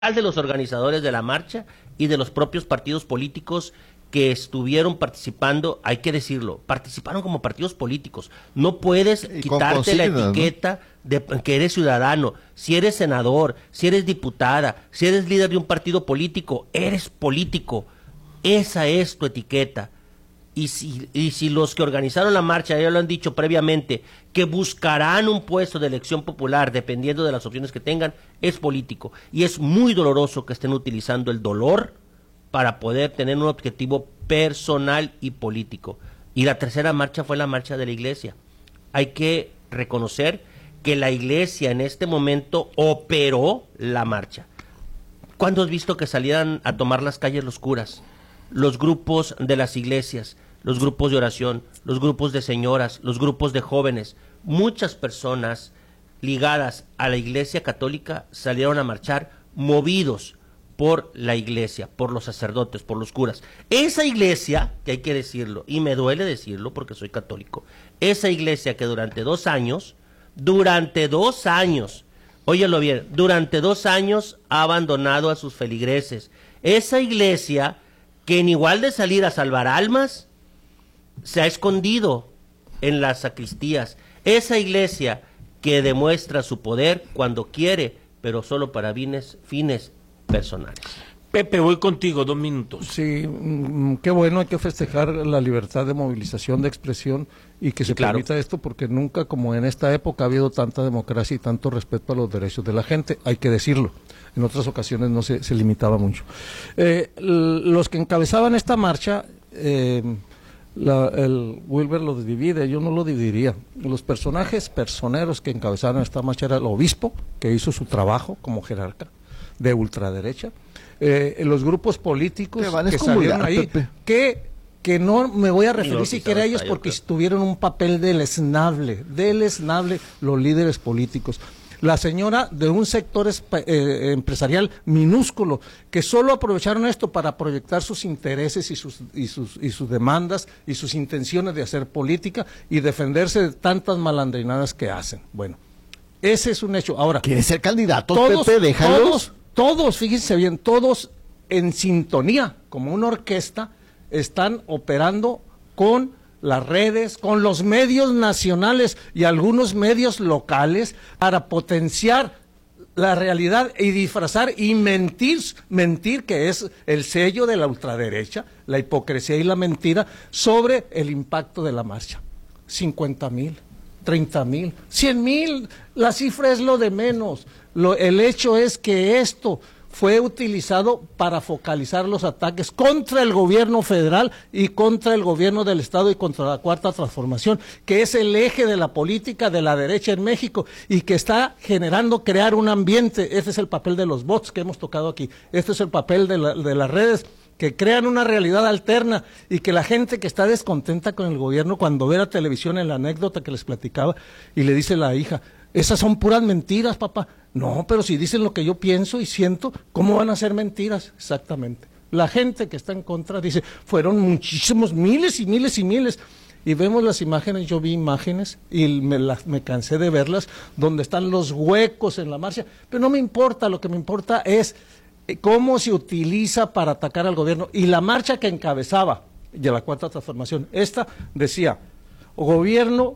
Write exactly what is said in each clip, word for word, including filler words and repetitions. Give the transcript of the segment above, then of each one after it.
de los organizadores de la marcha y de los propios partidos políticos que estuvieron participando, hay que decirlo, participaron como partidos políticos. No puedes y quitarte la etiqueta, ¿no?, de que eres ciudadano. Si eres senador, si eres diputada, si eres líder de un partido político, eres político. Esa es tu etiqueta. Y si, y si los que organizaron la marcha, ya lo han dicho previamente, que buscarán un puesto de elección popular dependiendo de las opciones que tengan, es político. Y es muy doloroso que estén utilizando el dolor para poder tener un objetivo personal y político. Y la tercera marcha fue la marcha de la iglesia. Hay que reconocer que la iglesia en este momento operó la marcha. ¿Cuándo has visto que salieran a tomar las calles los curas, los grupos de las iglesias, los grupos de oración, los grupos de señoras, los grupos de jóvenes? Muchas personas ligadas a la iglesia católica salieron a marchar movidos por la iglesia, por los sacerdotes, por los curas. Esa iglesia, que hay que decirlo, y me duele decirlo porque soy católico, esa iglesia que durante dos años, durante dos años, óyelo bien, durante dos años ha abandonado a sus feligreses. Esa iglesia que en igual de salir a salvar almas, se ha escondido en las sacristías. Esa iglesia que demuestra su poder cuando quiere, pero solo para fines, fines personales. Pepe, voy contigo, dos minutos. Sí, mmm, qué bueno, hay que festejar la libertad de movilización, de expresión, y que se claro. permita esto, porque nunca como en esta época ha habido tanta democracia y tanto respeto a los derechos de la gente, hay que decirlo. En otras ocasiones no se, se limitaba mucho. Eh, los que encabezaban esta marcha, eh, la, el Wilber lo divide, yo no lo dividiría. Los personajes personeros que encabezaron esta marcha era el obispo, que hizo su trabajo como jerarca de ultraderecha, eh, los grupos políticos que salieron ahí, que, que no me voy a referir no, siquiera a ellos porque tuvieron un papel deleznable, deleznable los líderes políticos. La señora de un sector eh, empresarial minúsculo, que solo aprovecharon esto para proyectar sus intereses y sus, y, sus, y sus demandas y sus intenciones de hacer política y defenderse de tantas malandrinadas que hacen. Bueno, ese es un hecho. Ahora, ¿quieres ser candidato, todos, Pepe? Déjalos. Todos, todos, fíjense bien, todos en sintonía, como una orquesta, están operando con las redes, con los medios nacionales y algunos medios locales para potenciar la realidad y disfrazar y mentir, mentir que es el sello de la ultraderecha, la hipocresía y la mentira sobre el impacto de la marcha. cincuenta mil, treinta mil, cien mil, la cifra es lo de menos. Lo, el hecho es que esto fue utilizado para focalizar los ataques contra el gobierno federal y contra el gobierno del Estado y contra la Cuarta Transformación, que es el eje de la política de la derecha en México y que está generando crear un ambiente. Este es el papel de los bots que hemos tocado aquí, este es el papel de, la, de las redes, que crean una realidad alterna y que la gente que está descontenta con el gobierno cuando ve la televisión, en la anécdota que les platicaba, y le dice la hija, esas son puras mentiras, papá. No, pero si dicen lo que yo pienso y siento, ¿cómo van a ser mentiras? Exactamente. La gente que está en contra dice, fueron muchísimos, miles y miles y miles. Y vemos las imágenes, yo vi imágenes y me, las, me cansé de verlas, donde están los huecos en la marcha. Pero no me importa, lo que me importa es cómo se utiliza para atacar al gobierno. Y la marcha que encabezaba de la Cuarta Transformación, esta decía, gobierno...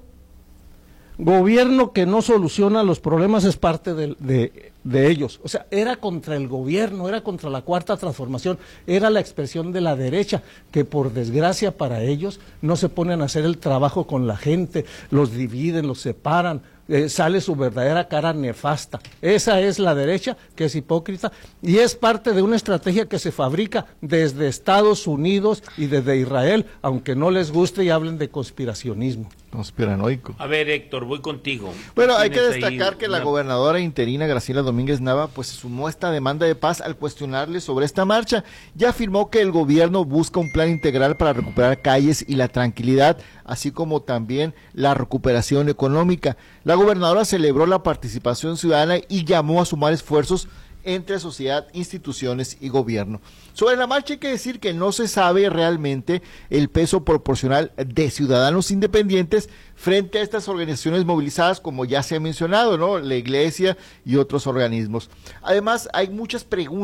Gobierno que no soluciona los problemas es parte de, de, de ellos. O sea, era contra el gobierno, era contra la Cuarta Transformación, era la expresión de la derecha, que por desgracia para ellos no se ponen a hacer el trabajo con la gente, los dividen, los separan, eh, sale su verdadera cara nefasta. Esa es la derecha, que es hipócrita, y es parte de una estrategia que se fabrica desde Estados Unidos y desde Israel, aunque no les guste y hablen de conspiracionismo. Conspiranoico. A ver, Héctor, voy contigo. Bueno, hay que destacar que una... la gobernadora interina Graciela Domínguez Nava pues se sumó a esta demanda de paz al cuestionarle sobre esta marcha. Ya afirmó que el gobierno busca un plan integral para recuperar calles y la tranquilidad, así como también la recuperación económica. La gobernadora celebró la participación ciudadana y llamó a sumar esfuerzos entre sociedad, instituciones y gobierno. Sobre la marcha hay que decir que no se sabe realmente el peso proporcional de ciudadanos independientes frente a estas organizaciones movilizadas, como ya se ha mencionado, ¿no? La Iglesia y otros organismos. Además, hay muchas preguntas